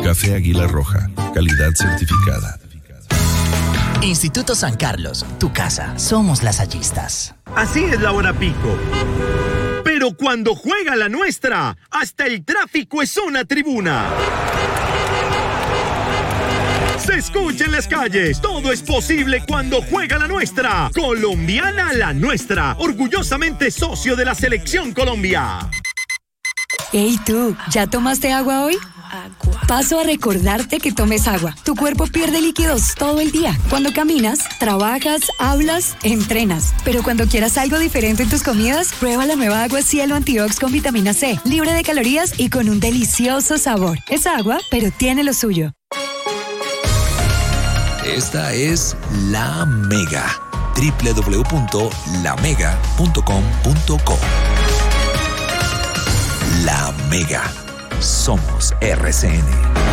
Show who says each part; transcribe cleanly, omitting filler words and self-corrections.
Speaker 1: Café Águila Roja, calidad certificada.
Speaker 2: Instituto San Carlos, tu casa. Somos lasallistas.
Speaker 3: Así es la hora pico. Pero cuando juega la nuestra, hasta el tráfico es una tribuna. Se escucha en las calles. Todo es posible cuando juega la nuestra. Colombiana la nuestra. Orgullosamente socio de la Selección Colombia.
Speaker 4: Hey tú, ¿ya tomaste agua hoy? Paso a recordarte que tomes agua. Tu cuerpo pierde líquidos todo el día. Cuando caminas, trabajas, hablas, entrenas. Pero cuando quieras algo diferente en tus comidas, prueba la nueva agua Cielo Antiox con vitamina C, libre de calorías y con un delicioso sabor. Es agua, pero tiene lo suyo.
Speaker 5: Esta es La Mega. www.lamega.com.co. La Mega. Somos RCN.